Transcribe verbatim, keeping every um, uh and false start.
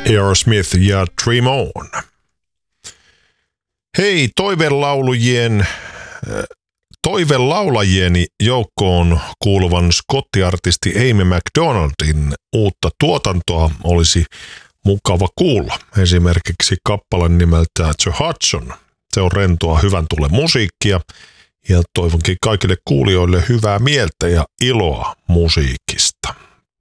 Aerosmith ja Dream On. Hei, toivelaulujien, toivelaulajien joukkoon kuuluvan skottiartisti Amy McDonaldin uutta tuotantoa olisi mukava kuulla. Esimerkiksi kappaleen nimeltä The Hudson. Se on rentoa hyvän tulen musiikkia ja toivonkin kaikille kuulijoille hyvää mieltä ja iloa musiikista.